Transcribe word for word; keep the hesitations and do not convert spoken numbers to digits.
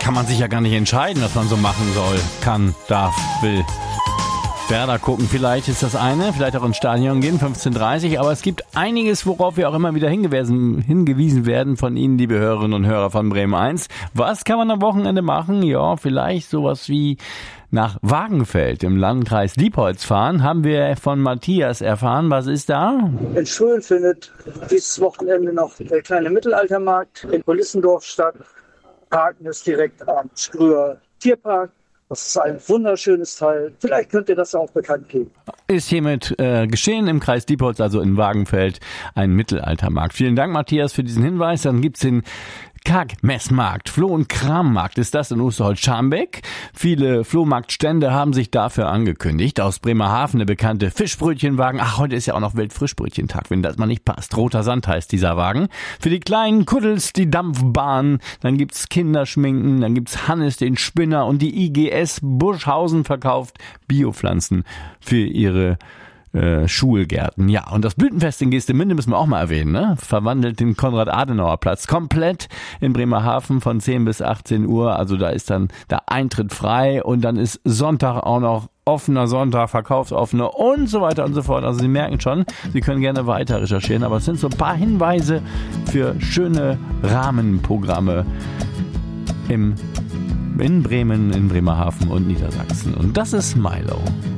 kann man sich ja gar nicht entscheiden, was man so machen soll, kann, darf, will. Werder gucken, vielleicht ist das eine, vielleicht auch ins Stadion gehen, fünfzehn Uhr dreißig, aber es gibt einiges, worauf wir auch immer wieder hingewiesen, hingewiesen werden von Ihnen, liebe Hörerinnen und Hörer von Bremen eins. Was kann man am Wochenende machen? Ja, vielleicht sowas wie nach Wagenfeld im Landkreis Diepholz fahren, haben wir von Matthias erfahren. Was ist da? In Schulen findet dieses Wochenende noch der kleine Mittelaltermarkt in Ulissendorf statt. Parken ist direkt am Strüher Tierpark. Das ist ein wunderschönes Teil. Vielleicht könnt ihr das auch bekannt geben. Ist hiermit äh, geschehen im Kreis Diepholz, also in Wagenfeld, ein Mittelaltermarkt. Vielen Dank, Matthias, für diesen Hinweis. Dann gibt's den Karg-Messmarkt, Floh- und Krammarkt ist das in Osterholz-Scharmbeck. Viele Flohmarktstände haben sich dafür angekündigt. Aus Bremerhaven eine bekannte Fischbrötchenwagen. Ach, heute ist ja auch noch Weltfrischbrötchentag, wenn das mal nicht passt. Roter Sand heißt dieser Wagen. Für die kleinen Kuddels die Dampfbahn. Dann gibt's Kinderschminken, dann gibt's Hannes den Spinner und die I G S Buschhausen verkauft Biopflanzen für ihre Äh, Schulgärten. Ja, und das Blütenfest in Geestemünde müssen wir auch mal erwähnen, ne? Verwandelt den Konrad-Adenauer-Platz komplett in Bremerhaven von zehn bis achtzehn Uhr. Also da ist dann der Eintritt frei und dann ist Sonntag auch noch offener Sonntag, verkaufsoffener und so weiter und so fort. Also Sie merken schon, Sie können gerne weiter recherchieren, aber es sind so ein paar Hinweise für schöne Rahmenprogramme im, in Bremen, in Bremerhaven und Niedersachsen. Und das ist Milo.